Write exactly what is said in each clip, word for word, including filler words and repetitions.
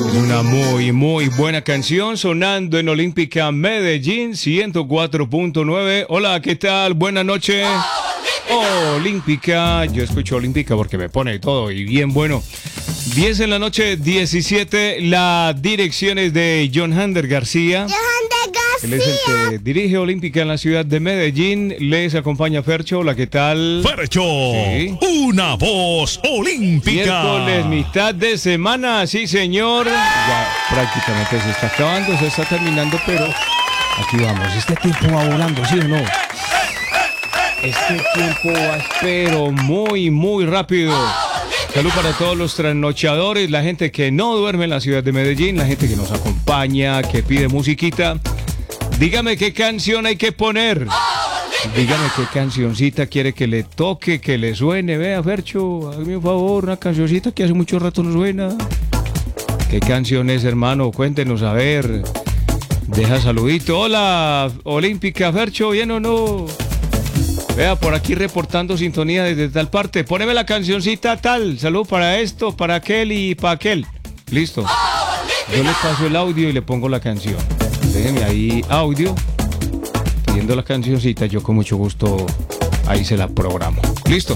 Es una muy, muy buena canción sonando en Olímpica Medellín ciento cuatro punto nueve. Hola, ¿qué tal? Buenas noches. Olímpica. Yo escucho Olímpica porque me pone todo y bien bueno. diez en la noche, diecisiete. La dirección es de John Hander García. Él es el que dirige Olímpica en la ciudad de Medellín. Les acompaña Fercho. Hola, ¿qué tal? Fercho, sí. Una voz olímpica. Miércoles, mitad de semana, sí señor. Ya prácticamente se está acabando, se está terminando, pero aquí vamos. Este tiempo va volando, ¿sí o no? Este tiempo va, pero muy, muy rápido. Salud para todos los trasnochadores, la gente que no duerme en la ciudad de Medellín, la gente que nos acompaña, que pide musiquita. Dígame qué canción hay que poner. Dígame qué cancioncita quiere que le toque, que le suene. Vea, Fercho, hazme un favor, una cancioncita que hace mucho rato no suena. ¿Qué canción es, hermano? Cuéntenos, a ver. Deja saludito. Hola, Olímpica, Fercho, ¿bien o no? Vea, por aquí reportando sintonía desde tal parte. Póneme la cancioncita tal. Salud para esto, para aquel y para aquel. Listo. Yo le paso el audio y le pongo la canción. Déjeme ahí audio. Pidiendo la cancioncita, yo con mucho gusto ahí se la programo. Listo.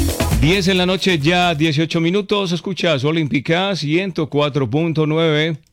diez en la noche, ya dieciocho minutos. Escuchas Olímpica ciento cuatro punto nueve.